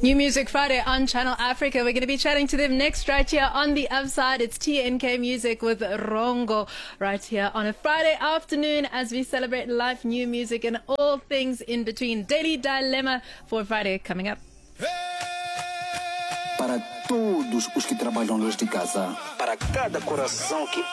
New Music Friday on Channel Africa. We're going to be chatting to them next right here on the Upside. It's TNK Music with Rongo right here on a Friday afternoon as we celebrate life, new music, and all things in between. Daily Dilemma for Friday coming up. Para todos os que trabalham longe de casa, para cada coração que